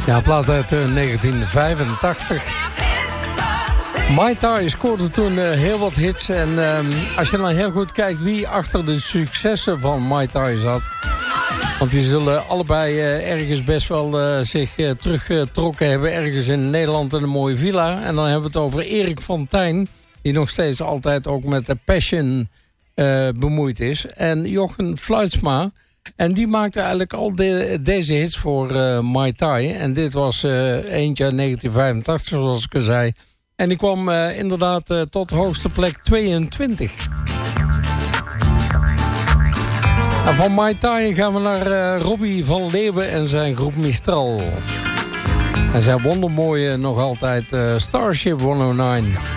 Ja, plaat uit 1985. Mai Tai scoorde toen heel wat hits. En als je dan heel goed kijkt wie achter de successen van Mai Tai zat. Want die zullen allebei ergens best wel zich teruggetrokken hebben. Ergens in Nederland in een mooie villa. En dan hebben we het over Erik van Tijn. Die nog steeds altijd ook met de Passion bemoeid is. En Jochen Fluitsma. En die maakte eigenlijk al deze hits voor Mai Tai. En dit was eentje uit 1985, zoals ik al zei. En die kwam inderdaad tot hoogste plek 22. En van Mai Tai gaan we naar Robbie van Leeuwen en zijn groep Mistral. En zijn wondermooie nog altijd Starship 109.